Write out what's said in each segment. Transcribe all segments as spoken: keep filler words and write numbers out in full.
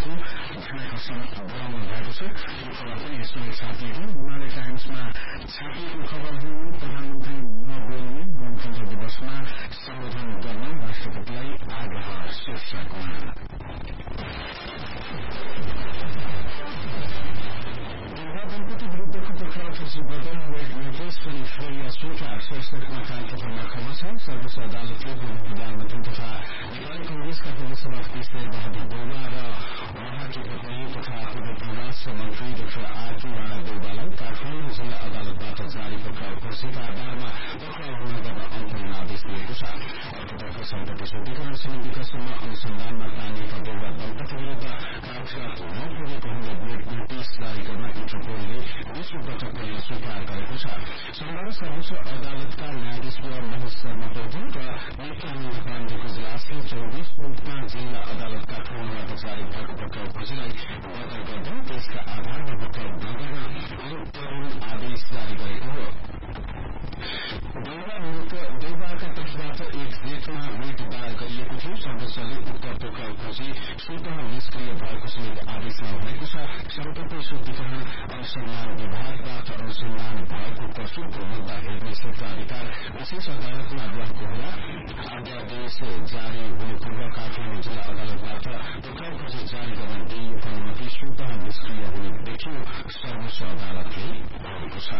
भएको धनाकर्षण बढाउनु भएको छ। यो खबर पनि यसरी छापिएको हिमालय टाइम्समा छापिएको खबर हो। प्रधानमन्त्री नबोल्ने गणतन्त्र दिवसमा सम्बोधन गर्न राष्ट्रपतिलाई आग्रह शीर्षकमा। दम्पति विरूद्धको पक्राउपछि बदल वेट नोटिस पनि फेरि स्वीकार शीर्षकमा कान्तिपुरमा खबर छ। सर्वोच्च अदालतले पूर्व प्रधानमन्त्री तथा नेपाली कंग्रेसका पूर्व सभापति शेर बहादुर देउवा र उहाँकी पत्नी तथा पूर्व प्रवास मन्त्री डाक्टर आरके राणा देउवालाई काठमाडौँ जिल्ला अदालतबाट जारी पक्राउ पर्सीका आधारमा पक्राउ नगर्न अन्तरिम आदेश दिएको छ। अर्कोतर्फ सम्पत्ति शुद्धिकरण सम्बन्धी कसुरमा अनुसन्धानमा तानिएका देउवा दम्पति विरूद्ध कागजात नपुगेको हुँदै वेट नोटिस जारी गर्न इन्टरपोलले दोस्रो पटक पनि स्वीकार गरेको छ। सोमबार सर्वोच्च अदालतका न्यायाधीश महेश शर्मा पौडेल र नित्यानन्द पाण्डेको इजलासले चौबिस मिनटमा जिल्ला अदालत काठमाडौँबाट जारी भएको पक्राउ खोजीलाई बदल गर्दै त्यसका आधारमा पक्राउ नगर्न अन्तरिम आदेश जारी गरेको हो। देउवाका तर्फबाट एक जेठमा रिट दायर गरिएको थियो। सर्वोच्चले उक्त पक्राउ खोजी स्वत निष्क्रिय भएको समेत आदेशमा भएको छ। सम्पत्ति शुद्धिकरण अनुसन्धान विभागबाट अनुसन्धान भएको कसुरको मुद्दा हेर्ने क्षेत्राधिकार विशेष अदालतमा रहेको हुँदा अध्यादेश जारी हुने पूर्व काठमाडौँ जिल्ला अदालतबाट पक्राउ खोजी जारी गर्न दिइएको अनुमति स्वत निष्क्रिय हुने देखियो सर्वोच्च अदालतले भनेको छ।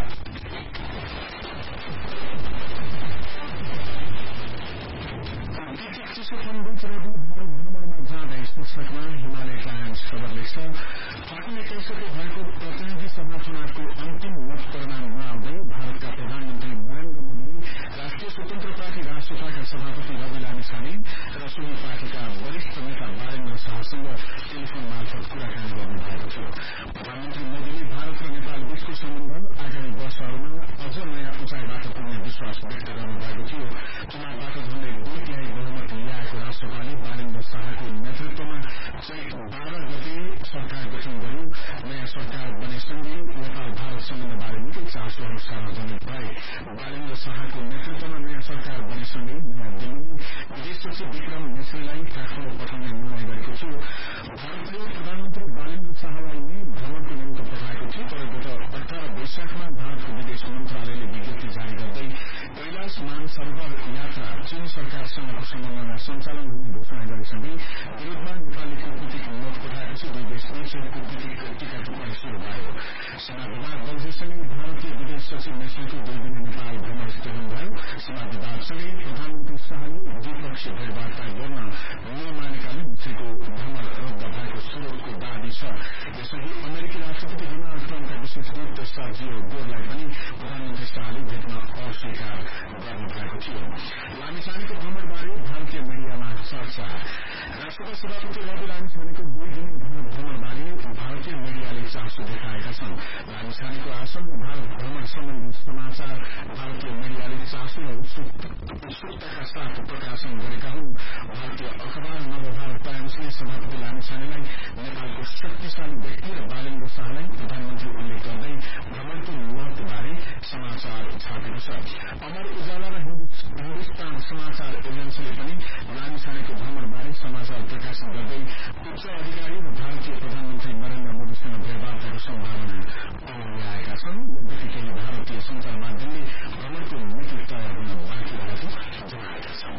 शीर्षकमा हिमालय टाइम्स खबर लेख्छ। फागुन एक्काइसको भएको प्रतिनिधि सभा चुनावको अन्तिम मत परिणाम नआउँदै भारतका प्रधानमन्त्री नरेन्द्र मोदीले राष्ट्रिय स्वतन्त्र पार्टी राष्ट्रपाका सभापति रवि लामिछाने र सोही पार्टीका वरिष्ठ नेता बालेन्द्र शाहसँग टेलिफोन मार्फत कुराकानी गर्नु भएको थियो। प्रधानमन्त्री मोदीले भारत र नेपाल बीचको सम्बन्ध आगामी वर्षहरूमा अझ नयाँ उचाइबाट पुग्ने विश्वास व्यक्त गर्नुभएको थियो। चुनावबाट झण्डै दुई तिहाई बहुमत ल्याएको राष्ट्रपाले बालेन्द्र शाहको नेतृत्वमा चैत बाह्र गते सरकार गठन गर्यो। नयाँ सरकार बनेसँगै नेपाल भारत सम्बन्धबारे निकै चासोहरू सार्वजनिक भए। बालेन्द्र शाहको नेतृत्वमा नयाँ सरकार बनेसँगै नयाँ दिल्लीले विदेश सचिव विक्रम मिश्रीलाई काठमाडौँ पठाउने निर्णय गरेको थियो। भारतले प्रधानमन्त्री बालेन्द्र शाहलाई नै भ्रमणको निम्ति पठाएको थियो। तर गत अठार वैशाखमा भारतको विदेश मन्त्रालयले विज्ञप्ति जारी गर्दै कैलाश मानसरोवर यात्रा चीन सरकारसँगको सम्बन्धमा सञ्चालन हुने घोषणा गरेसँगै विरोधमा नेपालले कूटनीतिक नोट पठाएपछि दुई देशबीच कूटनीतिक टीका टिप्पणी शुरू भयो। सीमा विवाद बल्झेसँगै भारतीय विदेश सचिव मिश्रीको दुई दिने नेपाल भ्रमण स्थगन भयो। सीमा विवादसँगै प्रधानमन्त्री शाहले द्विपक्षीय भेटवार्ता गर्न नमानेकाले मिश्रीको भ्रमण रद्द भएको स्रोतको दावी छ। यसअघि अमेरिकी राष्ट्रपति डोनाल्ड ट्रम्पका विशेष दूत सर्जियो गोरलाई पनि प्रधानमन्त्री शाहले भेट्न अस्वीकार गर्नु भएको थियो। लामिछानेको भ्रमणबारे भारतीय मिडियामा चर्चा। राष्ट्रपति सभापति रवि लामिछानेको दुई दिने भारत भ्रमणबारे भारतीय मिडियाले चासो देखाएका छन्। लामिछानेको आसन्न भारत भ्रमण सम्बन्धी समाचार भारतीय मिडियाले चासो र उत्सुकताका साथ प्रकाशन गरेका हुन्। भारतीय अखबार नवभारत टाइम्सले सभापति लामिछानेलाई नेपालको शक्तिशाली व्यक्ति र बालेन्द्र शाहलाई प्रधानमन्त्री उल्लेख गर्दै भ्रमणको महत्वबारे समाचार छापेको छ। अमर उजाला र हिन्दुस्तान समाचार एजेन्सीले पनि लामिछानेको भ्रमणबारे समाचार प्रकाशन गर्दै उच्च अधिकारी र भारतीय प्रधानमन्त्री नरेन्द्र मोदीसँग भेटवार्ताको सम्भावना ल्याएका छन्। यद्यपि केही भारतीय संचार माध्यमले भ्रमणको मिति तय हुन बाँकी रहेको जनाएका छन्।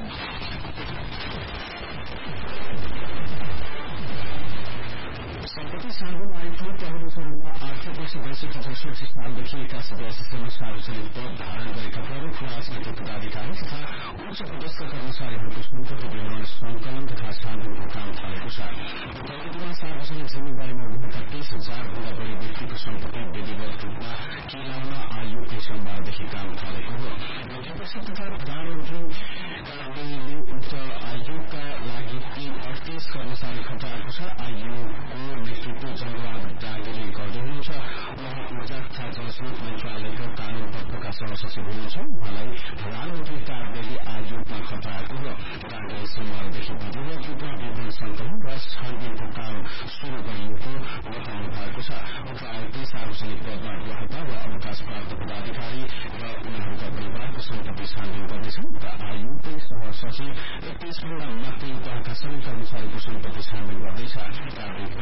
सम्पत्ति सार्वजनिक आयुक्तले पहलो चरणमा आर्थिक वर्ष बैसठी चौसठी सालदेखि एकासी बयासीसम्म सार्वजनिक पद धारण गरेका प्रमुख राजनैतिक पदाधिकारी तथा उच्च पदस्थ कर्मचारीहरूको सम्पत्ति विवरण संकलन तथा छानबिनको काम थालेको छ। प्रगतिमा सार्वजनिक जिम्मेवारीमा रहेका तीस हजार भन्दा बढ़ी व्यक्तिको सम्पत्ति विधिवत रूपमा केलाउन आयोगले सोमबारदेखि काम थालेको हो। मन्त्रीपरिषद तथा प्रधानमन्त्री कार्यालयले उक्त आयोगका लागि ती अडतीस कर्मचारी खटाएको छ। आयोगको नेतृत्व जङ्गबहादुर डाँगीले गर्दै हुनुहुन्छ। उहाँ ऊर्जा तथा जलस्रोत मन्त्रालयका कानून पक्षका सहसचिव हुनुहुन्छ। उहाँलाई प्रधानमन्त्री कार्यालयले आयोगमा खटाएको हो। डाँगीले सोमबारदेखि विधिवत रूपमा विवरण संकलन र छानबिनको काम शुरू गरिएको बताउनु भएको छ। उक्त आयोगले सार्वजनिक पदमा रहेका वा अवकाश प्राप्त पदाधिकारी र उनीहरूका परिवारको सम्पत्ति छानबिन गर्नेछन्। उक्त आयोगले सहसचिव र त्यसभन्दा माथि तहका सबै कर्मचारीको सम्पत्ति छानबिन गर्दैछ।